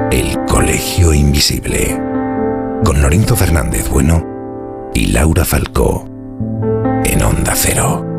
El Colegio Invisible, con Lorenzo Fernández Bueno y Laura Falcó, en Onda Cero.